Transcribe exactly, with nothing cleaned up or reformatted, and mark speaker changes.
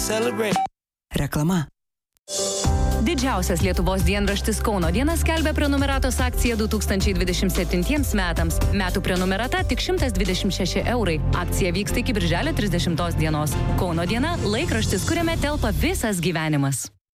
Speaker 1: celebrate.
Speaker 2: Reklama.
Speaker 3: Didžiausias Lietuvos dienraštis Kauno diena skelbia prenumeratos akciją du tūkstančiai dvidešimt septintiems metams. Metų prenumerata tik šimtas dvidešimt šeši eurai. Akcija vyksta iki birželio trisdešimtos dienos. Kauno diena – laikraštis, kuriame telpa visas gyvenimas.